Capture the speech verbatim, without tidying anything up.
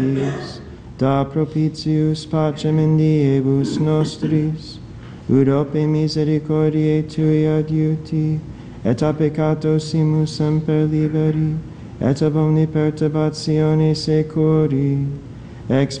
da propitius pacem in diebus nostris, ut ope misericordiae Tui adiuti, et a peccatosimus semper liberi, et ab omni perturbatione securi, ex